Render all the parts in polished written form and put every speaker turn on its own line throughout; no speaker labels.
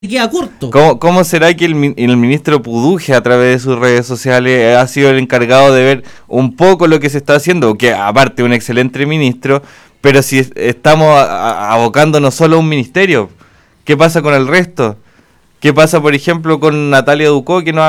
queda corto.
¿Cómo será que el ministro Puduje, a través de sus redes sociales, ha sido el encargado de ver un poco lo que se está haciendo? Que aparte un excelente ministro, pero si estamos abocándonos solo a un ministerio, ¿qué pasa con el resto? ¿Qué pasa, por ejemplo, con Natalia Ducó, que no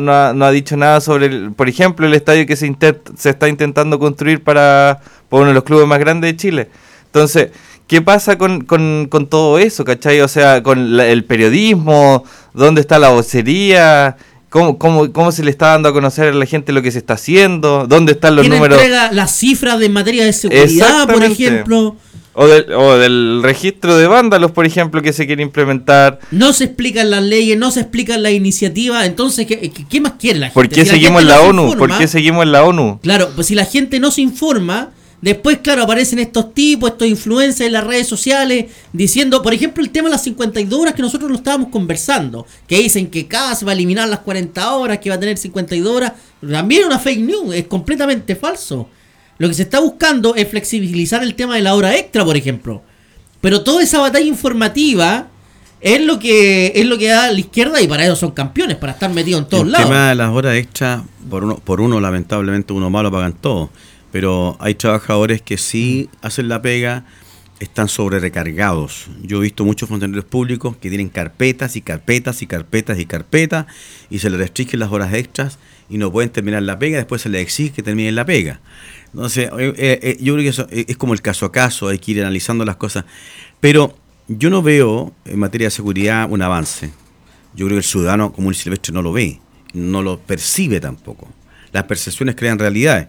ha dicho nada sobre, por ejemplo, el estadio que se está intentando construir para uno de los clubes más grandes de Chile? Entonces, ¿qué pasa con todo eso, cachai? O sea, con el periodismo, ¿dónde está la vocería? ¿Cómo se le está dando a conocer a la gente lo que se está haciendo? ¿Dónde están los números?
¿Quién entrega las cifras de materia de seguridad, por ejemplo?
O del registro de vándalos, por ejemplo, que se quiere implementar.
No se explican las leyes, no se explican las iniciativas. Entonces, ¿qué más quiere la gente?
¿Por qué seguimos en la ONU? ¿Por qué seguimos en la ONU?
Claro, pues si la gente no se informa, después, claro, aparecen estos tipos, estos influencers en las redes sociales, diciendo, por ejemplo, el tema de las 52 horas que nosotros lo estábamos conversando, que dicen que CAS va a eliminar las 40 horas, que va a tener 52 horas. También es una fake news, es completamente falso. Lo que se está buscando es flexibilizar el tema de la hora extra, por ejemplo. Pero toda esa batalla informativa es lo que da la izquierda, y para eso son campeones, para estar metidos en todos lados.
El tema de las horas extra, por uno lamentablemente, uno malo pagan todo. Pero hay trabajadores que sí hacen la pega, están sobre recargados. Yo he visto muchos funcionarios públicos que tienen carpetas y carpetas y carpetas y carpetas, y se les restringen las horas extras y no pueden terminar la pega, después se les exige que terminen la pega. Entonces, yo creo que eso es como el caso a caso, hay que ir analizando las cosas. Pero yo no veo en materia de seguridad un avance. Yo creo que el ciudadano común y silvestre no lo ve, no lo percibe tampoco. Las percepciones crean realidades.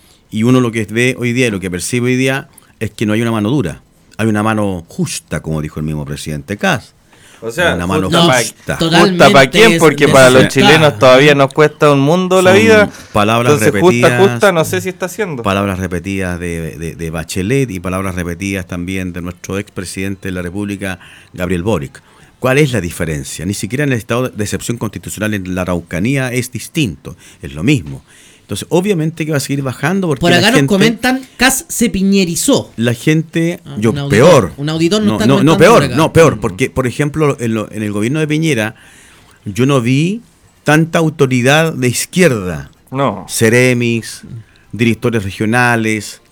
Y uno lo que ve hoy día y lo que percibe hoy día es que no hay una mano dura, hay una mano justa, como dijo el mismo presidente Kast.
O sea,
una mano justa.
¿Justa para quién? Porque para los chilenos todavía nos cuesta un mundo la vida.
Palabras
entonces,
repetidas.
Justa, no sé si está haciendo.
Palabras repetidas de Bachelet y palabras repetidas también de nuestro expresidente de la República, Gabriel Boric. ¿Cuál es la diferencia? Ni siquiera en el estado de excepción constitucional en la Araucanía es distinto, es lo mismo. Entonces, obviamente que va a seguir bajando porque
por acá nos comentan, Kast se piñerizó.
La gente,
peor. Un auditor
no, peor, porque, por ejemplo, en el gobierno de Piñera, yo no vi tanta autoridad de izquierda.
No.
Ceremis, directores regionales,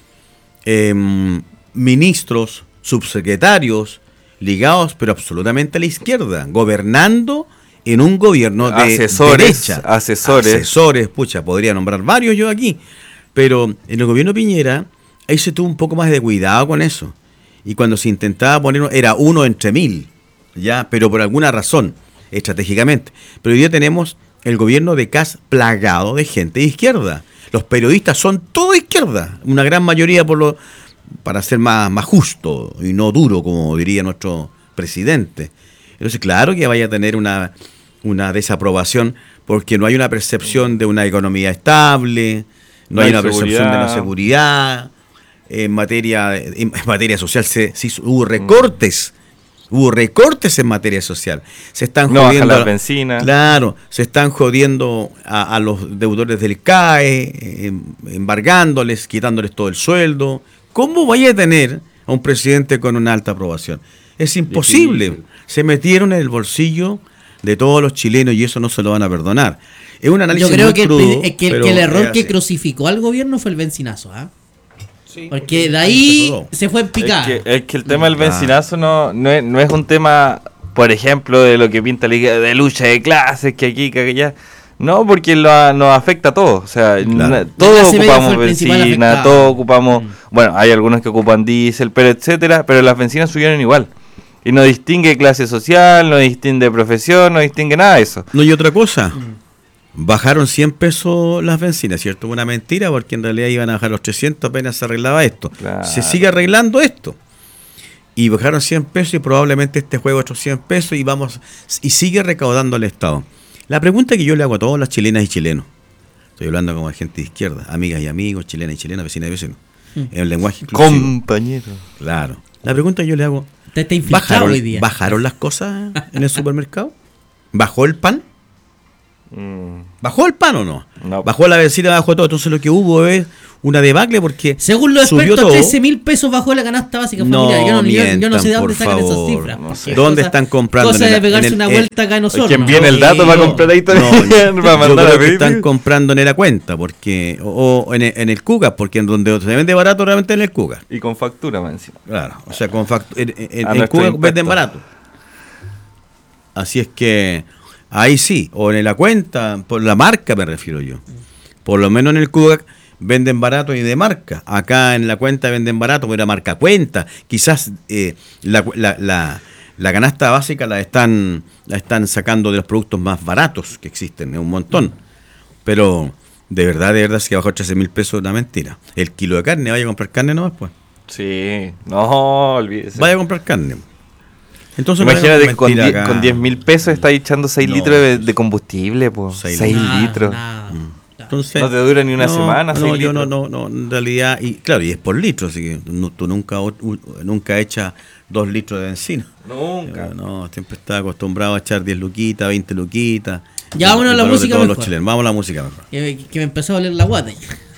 ministros, subsecretarios, ligados, pero absolutamente a la izquierda, gobernando en un gobierno de derecha. Asesores, pucha, podría nombrar varios yo aquí, pero en el gobierno Piñera, ahí se tuvo un poco más de cuidado con eso. Y cuando se intentaba poner, era uno entre 1000, ya, pero por alguna razón, estratégicamente. Pero hoy día tenemos el gobierno de Kast plagado de gente de izquierda. Los periodistas son todo izquierda, una gran mayoría para ser más justo y no duro, como diría nuestro presidente. Entonces, claro que vaya a tener una desaprobación porque no hay una percepción de una economía estable, no hay una percepción de una seguridad. En materia social hubo recortes. Hubo recortes en materia social. Se están jodiendo
las bencinas.
Claro, se están jodiendo a los deudores del CAE, embargándoles, quitándoles todo el sueldo. ¿Cómo vaya a tener a un presidente con una alta aprobación? Es imposible. Difícil. Se metieron en el bolsillo de todos los chilenos y eso no se lo van a perdonar. Es un análisis.
Yo creo que,
crudo,
que el error que crucificó al gobierno fue el bencinazo, ¿ah? Sí, porque de ahí se fue en picada.
Es que el tema del bencinazo no es un tema, por ejemplo, de lo que pinta la liga de lucha de clases, que aquí, que allá. No, porque nos afecta a todos. O sea, claro. Todos ocupamos bencina, todos ocupamos. Bueno, hay algunos que ocupan diésel, pero etcétera. Pero las bencinas subieron igual. Y no distingue clase social, no distingue profesión, no distingue nada de eso.
No, y otra cosa. Bajaron 100 pesos las bencinas, ¿cierto? Una mentira, porque en realidad iban a bajar los 300 apenas se arreglaba esto. Claro. Se sigue arreglando esto. Y bajaron 100 pesos y probablemente este juego otros 100 pesos y sigue recaudando el Estado. La pregunta que yo le hago a todas las chilenas y chilenos, estoy hablando como gente de izquierda, amigas y amigos, chilenas y chilenas, vecinas y vecinos, en el lenguaje inclusivo.
Compañero.
Claro. La pregunta que yo le hago, ¿bajaron las cosas en el supermercado? ¿Bajó el pan? ¿Bajó el pan o no?
No.
Bajó la bencina, bajó todo. Entonces lo que hubo es una debacle porque
según los expertos, 13.000 pesos bajó la canasta básica familiar. Yo no sé de dónde sacan esas cifras.
No sé. ¿Dónde están comprando?
Cosa de pegarse una vuelta acá en Osorno.
¿Quién viene el dato para comprar ahí también?
Para mandar a pedir. Están comprando en la cuenta porque o en el Cuca, porque en donde se vende barato realmente en el Cuca.
Y con factura más encima.
Claro, o sea, con factura. En Cuca venden barato. Así es que ahí sí, o en la cuenta, por la marca me refiero yo. Por lo menos en el Cuca venden barato y de marca. Acá en la cuenta venden barato, pero la marca cuenta. Quizás la canasta básica la están sacando de los productos más baratos que existen, es un montón. Pero de verdad si bajó 13.000 pesos es una mentira. El kilo de carne, vaya a comprar carne nomás, pues.
Sí, no, olvídese.
Vaya a comprar carne. Entonces,
imagínate que con 10.000 pesos estás echando 6 litros de combustible, pues. 6 litros. Entonces, no te dura ni una semana.
No, en realidad, y claro, y es por litro, así que tú nunca echas 2 litros de benzina.
Nunca.
No, siempre estás acostumbrado a echar 10 luquitas, 20 luquitas.
Ya vámonos a la música mejor.
Vamos a la música mejor.
Que me empezó a doler la guata.